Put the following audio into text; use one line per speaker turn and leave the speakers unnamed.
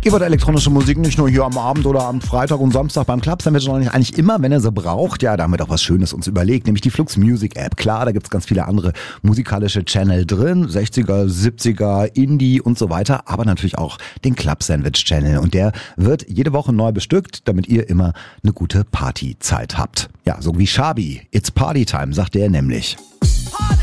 Ihr wollt elektronische Musik nicht nur hier am Abend oder am Freitag und Samstag beim Club Sandwich, sondern eigentlich immer, wenn ihr sie braucht. Ja, da haben wir doch was Schönes uns überlegt, nämlich die Flux Music App. Klar, da gibt's ganz viele andere musikalische Channel drin, 60er, 70er, Indie und so weiter, aber natürlich auch den Club Sandwich Channel. Und der wird jede Woche neu bestückt, damit ihr immer eine gute Partyzeit habt. Ja, so wie Shabi. It's Party Time, sagt er nämlich.